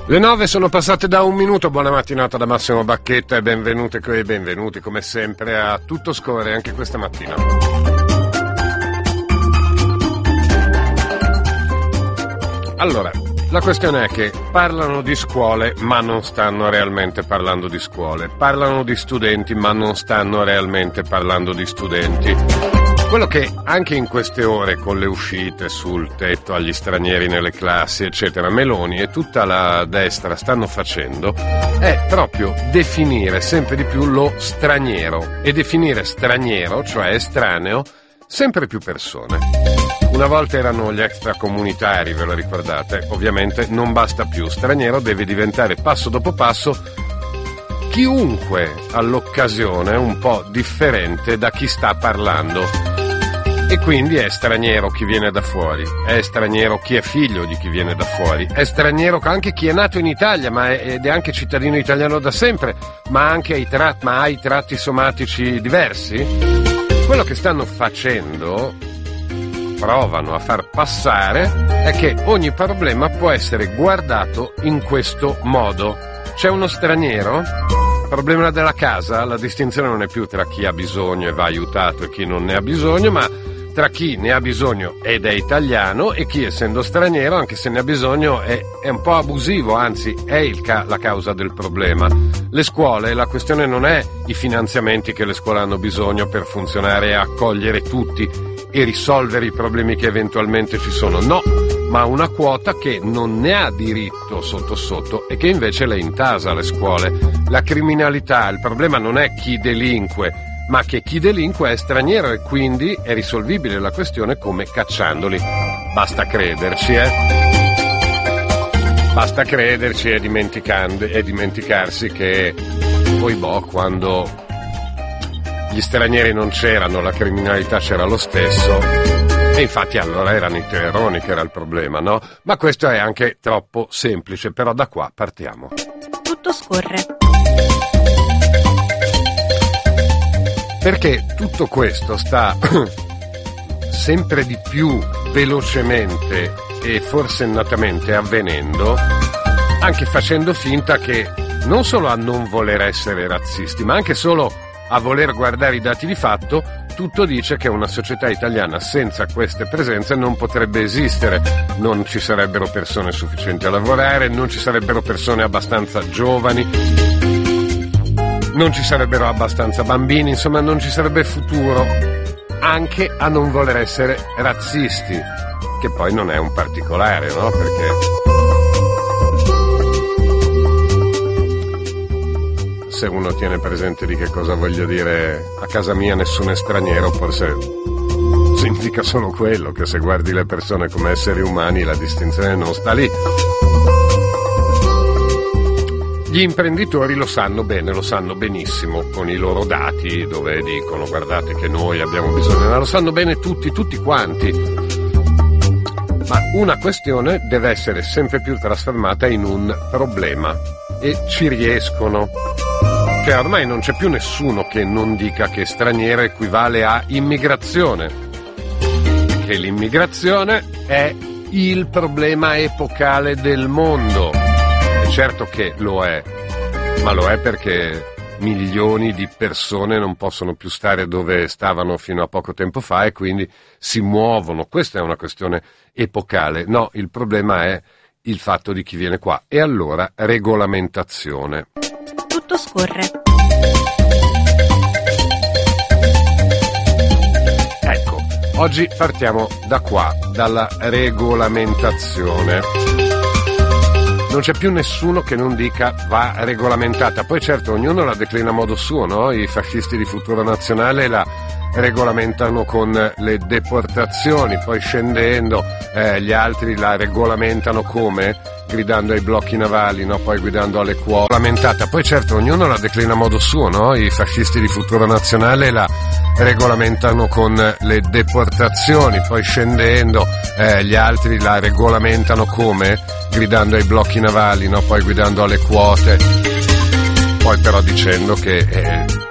Le 9 sono passate da 1 minuto, buona mattinata da Massimo Bacchetta e benvenute e benvenuti come sempre a Tutto Scorre anche questa mattina. Allora, la questione è che parlano di scuole ma non stanno realmente parlando di scuole, parlano di studenti ma non stanno realmente parlando di studenti. Quello che anche in queste ore con le uscite sul tetto agli stranieri nelle classi eccetera, Meloni e tutta la destra stanno facendo è proprio definire sempre di più lo straniero e definire straniero, cioè estraneo, sempre più persone. Una volta erano gli extracomunitari, ve lo ricordate? Ovviamente non basta più, straniero deve diventare passo dopo passo chiunque all'occasione un po' differente da chi sta parlando. E quindi è straniero chi viene da fuori, è straniero chi è figlio di chi viene da fuori, è straniero anche chi è nato in Italia ed è anche cittadino italiano da sempre, ma anche ha i tratti somatici diversi. Quello che stanno facendo, provano a far passare, è che ogni problema può essere guardato in questo modo. C'è uno straniero? Problema della casa? La distinzione non è più tra chi ha bisogno e va aiutato e chi non ne ha bisogno, ma tra chi ne ha bisogno ed è italiano e chi, essendo straniero, anche se ne ha bisogno, è un po' abusivo, anzi è la causa del problema. Le scuole, la questione non è i finanziamenti che le scuole hanno bisogno per funzionare e accogliere tutti e risolvere i problemi che eventualmente ci sono, no, ma una quota che non ne ha diritto sotto sotto e che invece le intasa alle scuole. La criminalità, il problema non è chi delinque, ma che chi delinque è straniero e quindi è risolvibile la questione come cacciandoli. Basta crederci, Basta crederci e dimenticarsi che poi quando gli stranieri non c'erano, la criminalità c'era lo stesso e infatti allora erano i terroni che era il problema, no? Ma questo è anche troppo semplice, però da qua partiamo. Tutto scorre. Perché tutto questo sta sempre di più velocemente e forsennatamente avvenendo, anche facendo finta che non solo a non voler essere razzisti, ma anche solo a voler guardare i dati di fatto, tutto dice che una società italiana senza queste presenze non potrebbe esistere. Non ci sarebbero persone sufficienti a lavorare, non ci sarebbero persone abbastanza giovani, non ci sarebbero abbastanza bambini, insomma non ci sarebbe futuro, anche a non voler essere razzisti, che poi non è un particolare, no? Perché se uno tiene presente di che cosa voglio dire, a casa mia nessuno è straniero, forse significa solo quello, che se guardi le persone come esseri umani la distinzione non sta lì. Gli imprenditori lo sanno bene, lo sanno benissimo con i loro dati dove dicono guardate che noi abbiamo bisogno, ma lo sanno bene tutti quanti. Ma una questione deve essere sempre più trasformata in un problema e ci riescono. Cioè ormai non c'è più nessuno che non dica che straniero equivale a immigrazione, che l'immigrazione è il problema epocale del mondo. Certo che lo è, ma lo è perché milioni di persone non possono più stare dove stavano fino a poco tempo fa e quindi si muovono. Questa è una questione epocale. No, il problema è il fatto di chi viene qua. E allora regolamentazione. Tutto scorre. Ecco, oggi partiamo da qua, dalla regolamentazione. Non c'è più nessuno che non dica va regolamentata. Poi certo ognuno la declina a modo suo, no? I fascisti di Futuro Nazionale la regolamentano con le deportazioni, poi scendendo gli altri la regolamentano come? Gridando ai blocchi navali, no? Poi guidando alle quote. Regolamentata. Poi certo ognuno la declina a modo suo, no? I fascisti di Futuro Nazionale la regolamentano con le deportazioni, poi scendendo gli altri la regolamentano come? Gridando ai blocchi navali, no? Poi guidando alle quote, poi però dicendo che